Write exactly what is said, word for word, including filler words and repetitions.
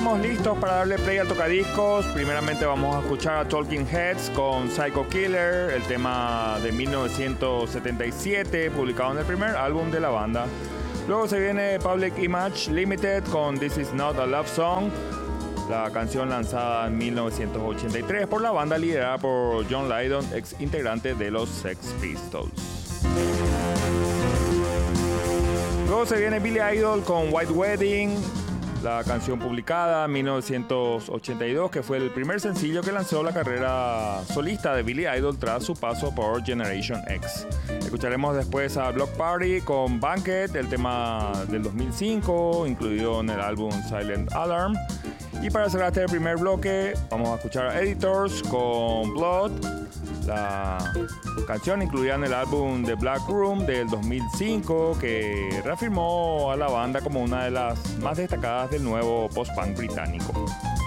estamos listos para darle play al tocadiscos. Primeramente vamos a escuchar a Talking Heads con Psycho Killer, el tema de mil novecientos setenta y siete, publicado en el primer álbum de la banda. Luego se viene Public Image Limited con This Is Not a Love Song, la canción lanzada en mil novecientos ochenta y tres por la banda liderada por John Lydon, ex integrante de los Sex Pistols. Luego se viene Billy Idol con White Wedding, la canción publicada en mil novecientos ochenta y dos, que fue el primer sencillo que lanzó la carrera solista de Billy Idol tras su paso por Generation X. Escucharemos después a Block Party con Banquet, el tema del dos mil cinco, incluido en el álbum Silent Alarm. Y para cerrar este primer bloque, vamos a escuchar a Editors con Blood, la canción incluida en el álbum The Black Room del dos mil cinco, que reafirmó a la banda como una de las más destacadas del nuevo post-punk británico.